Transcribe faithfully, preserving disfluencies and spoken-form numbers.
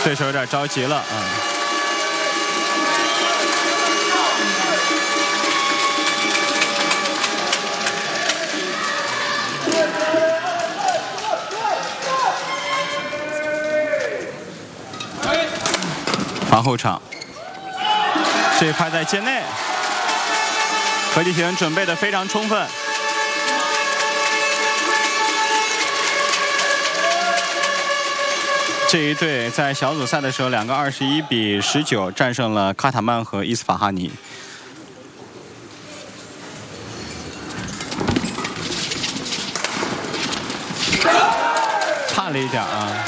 对手有点着急了啊。防后场，这一拍在界内，何继廷准备的非常充分。 这一队在小组赛的时候，两个二十一比十九战胜了卡塔曼和伊斯法哈尼。差了一点啊。